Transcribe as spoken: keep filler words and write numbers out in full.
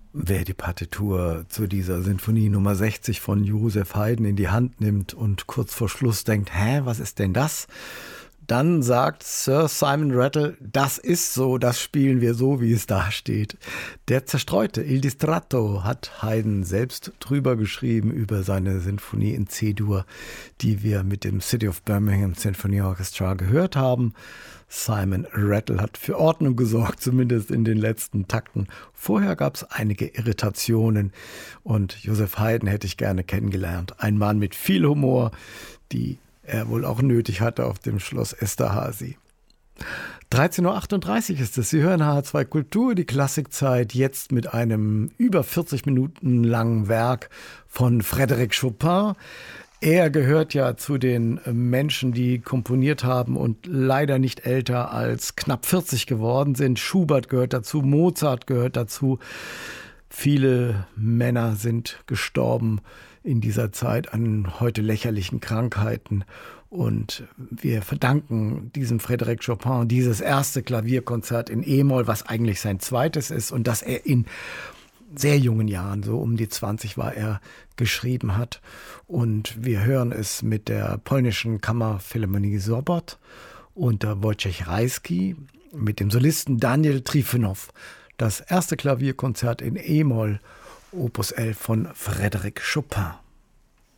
Wer die Partitur zu dieser Sinfonie Nummer sechzig von Joseph Haydn in die Hand nimmt und kurz vor Schluss denkt, hä, was ist denn das? Dann sagt Sir Simon Rattle, das ist so, das spielen wir so, wie es da steht. Der Zerstreute Il Distratto hat Haydn selbst drüber geschrieben über seine Sinfonie in C-Dur, die wir mit dem City of Birmingham Symphony Orchestra gehört haben. Simon Rattle hat für Ordnung gesorgt, zumindest in den letzten Takten. Vorher gab es einige Irritationen und Joseph Haydn hätte ich gerne kennengelernt. Ein Mann mit viel Humor, die er wohl auch nötig hatte auf dem Schloss Esterházy. dreizehn Uhr achtunddreißig ist es. Sie hören H zwei Kultur, die Klassikzeit, jetzt mit einem über vierzig Minuten langen Werk von Frédéric Chopin. Er gehört ja zu den Menschen, die komponiert haben und leider nicht älter als knapp vierzig geworden sind. Schubert gehört dazu, Mozart gehört dazu. Viele Männer sind gestorben in dieser Zeit an heute lächerlichen Krankheiten. Und wir verdanken diesem Frédéric Chopin dieses erste Klavierkonzert in E-Moll, was eigentlich sein zweites ist und das er in sehr jungen Jahren, so um die zwanzig war er, geschrieben hat. Und wir hören es mit der polnischen Kammerphilharmonie Sopot unter Wojciech Rajski mit dem Solisten Daniel Trifonow. Das erste Klavierkonzert in E-Moll, Opus elf von Frédéric Chopin.